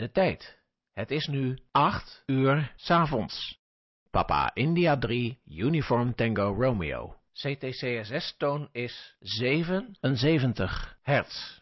De tijd. Het is nu 8 uur 's avonds. Papa India 3, Uniform Tango Romeo. CTCSS-toon is 77 hertz.